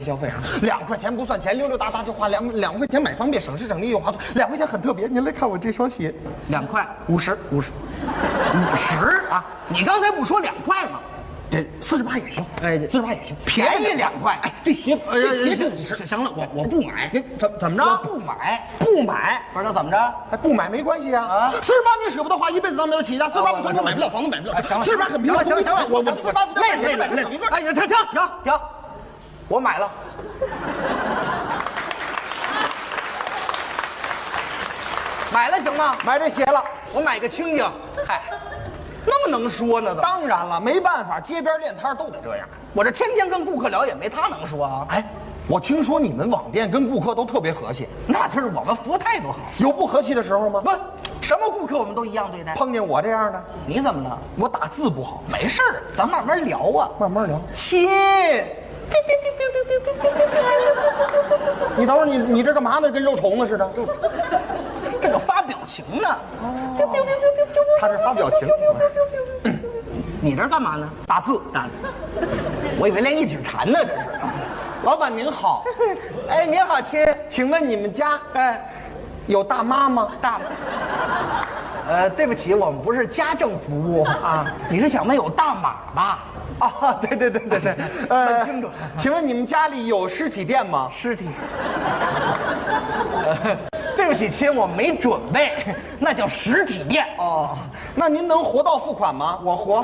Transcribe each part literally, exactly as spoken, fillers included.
消费啊，两块钱不算钱，溜溜达达就花两两块钱买方便，省时省力又划算，两块钱很特别。您来看我这双鞋， 两块五十五十五十啊！你刚才不说两块吗？ 这四十八也行， 哎， 四十八也行， 便宜两块。 哎，这鞋这鞋就五十。 行了，我我不买。 您怎怎么着？ 我不买， 不买。 不知道怎么着？ 哎，不买没关系啊。啊，四十八你舍不得花一辈子当没得起家，四十八不存钱买不了房子，买不了车。 行了， 四十八很平常。 行了行了，我我四十八累累累累。哎呀，停停停停，我买了。买了行吗？ 买这鞋了， 我买个清净。嗨，那么能说呢？怎么？ 当然了，没办法，街边练摊都得这样。 我这天天跟顾客聊，也没他能说啊。 哎，我听说你们网店跟顾客都特别和气， 那就是我们服务态度好。 有不和气的时候吗？ 不，什么顾客我们都一样对待。 碰见我这样的， 你怎么了？ 我打字不好， 没事儿，咱慢慢聊啊， 慢慢聊。 亲， 你等会儿，你你这干嘛呢？跟肉虫子似的。 这个发表情呢？ 他这发表情。 你这干嘛呢？ 打字。 打。我以为练一指禅呢，这是。 老板您好， 哎，您好，亲， 请问你们家哎有大妈吗？ 大。呃，对不起，我们不是家政服务啊。你是想问有大码吧？ 啊，对对对对对， 呃，清楚。 请问你们家里有实体店吗？ 尸体。对不起，亲，我没准备，那叫实体店。 哦，那您能活到付款吗？ 我活。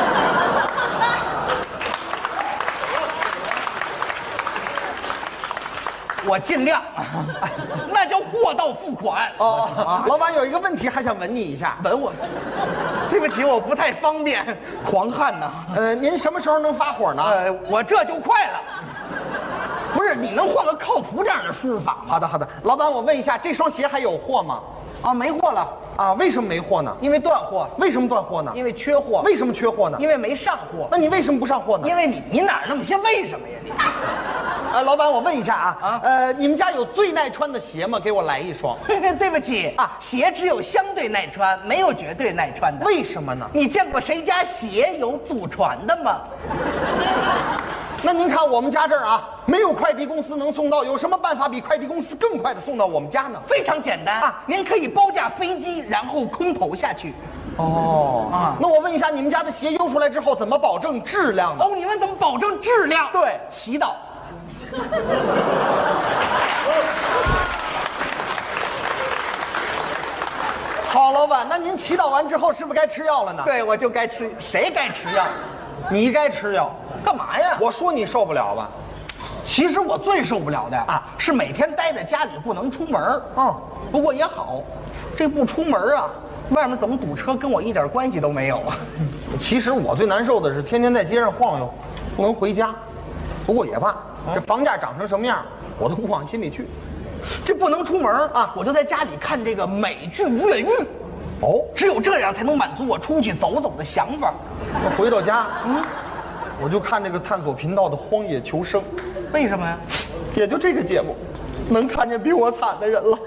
我尽量，那叫货到付款。 哦，啊、老板有一个问题还想问你一下， 问我。对不起，我不太方便，狂汗呢。 呃，您什么时候能发火呢？ 呃，我这就快了。不是，你能换个靠谱点的输入法吗？ 好的，好的。老板，我问一下，这双鞋还有货吗？ 啊，没货了。 啊，为什么没货呢？ 因为断货。 为什么断货呢？ 因为缺货。 为什么缺货呢？ 因为没上货。 那你为什么不上货呢？ 因为你你哪儿那么些为什么呀你？ 呃，老板，我问一下啊， 啊呃，你们家有最耐穿的鞋吗？给我来一双。 对不起啊，鞋只有相对耐穿，没有绝对耐穿的。 为什么呢？ 你见过谁家鞋有祖传的吗？ 那您看我们家这儿啊，没有快递公司能送到，有什么办法比快递公司更快的送到我们家呢？ 非常简单啊，您可以包架飞机，然后空投下去。 哦啊， 那我问一下，你们家的鞋邮出来之后怎么保证质量呢？ 哦，你们怎么保证质量？ 对， 祈祷。 好，老板，那您祈祷完之后是不是该吃药了呢？ 对，我就该吃，谁该吃药？ 你该吃药， 干嘛呀？ 我说你受不了吧？ 其实我最受不了的啊， 是每天待在家里不能出门。 嗯， 不过也好，这不出门啊，外面怎么堵车跟我一点关系都没有啊。 其实我最难受的是天天在街上晃悠，不能回家。不过也罢，这房价涨成什么样，我都不往心里去。 这不能出门啊，我就在家里看这个美剧越狱。哦，只有这样才能满足我出去走走的想法。 我回到家，嗯，我就看这个探索频道的《荒野求生》。 为什么呀？ 也就这个节目，能看见比我惨的人了。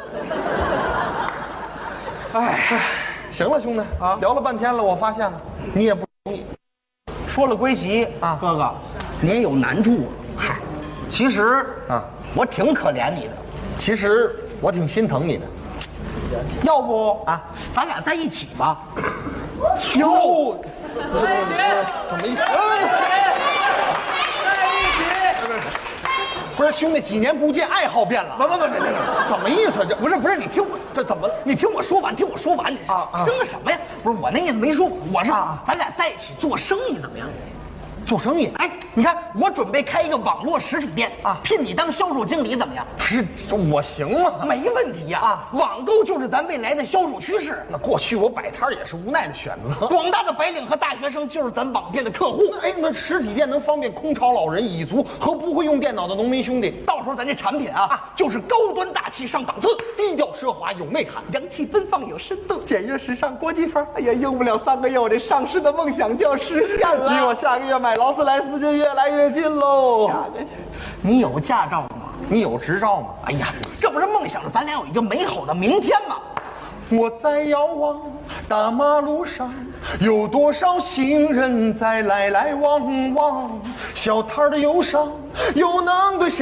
哎，行了，兄弟啊，聊了半天了，我发现了，你也不容易。 说了归齐啊，哥哥，你也有难处。嗨，其实啊，我挺可怜你的。 其实我挺心疼你的。 要不啊， 咱俩在一起吧？ 哟，在一起？怎么一起？不是兄弟，几年不见，爱好变了。 不不不不不， 怎么意思？这不是不是，你听我这怎么了？你听我说完，听我说完，你啊啊听个什么呀？不是我那意思没说，我是啊咱俩在一起做生意怎么样？ 做生意？ 哎，你看我准备开一个网络实体店啊， 聘你当销售经理怎么样？ 不是我行吗？ 没问题呀！ 啊， 网购就是咱未来的销售趋势。 那过去我摆摊也是无奈的选择。 广大的白领和大学生就是咱网店的客户。 哎，那实体店能方便空巢老人、蚁族和不会用电脑的农民兄弟。 到时候咱这产品啊，啊就是高端大气上档次， 低调奢华有内涵， 洋气奔放有深度， 简约时尚国际范儿。 哎呀，用不了三个月，我这上市的梦想就要实现了。 离我下个月买劳斯莱斯就越来越近喽。 你有驾照吗？ 你有执照吗？ 哎呀，这不是梦想着咱俩有一个美好的明天吗？ 我在遥望大马路上，有多少行人在来来往往，小摊儿的忧伤又能对谁